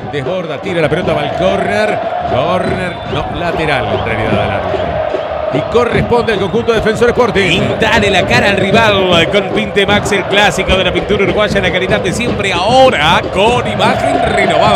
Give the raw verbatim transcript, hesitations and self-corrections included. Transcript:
Desborda, tira la pelota, va al córner. Córner, no, lateral en realidad del árbitro. Y corresponde al conjunto Defensor Sporting. Pintale la cara al rival con Pinte Max, el clásico de la pintura uruguaya, la calidad de siempre, ahora con imagen renovada.